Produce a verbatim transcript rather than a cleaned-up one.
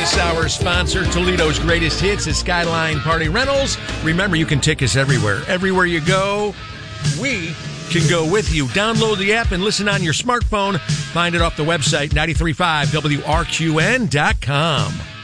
This hour's sponsor, Toledo's greatest hits, is Skyline Party Rentals. Remember, you can take us everywhere. Everywhere you go, we can go with you. Download the app and listen on your smartphone. Find it off the website, nine three five W R Q N dot com.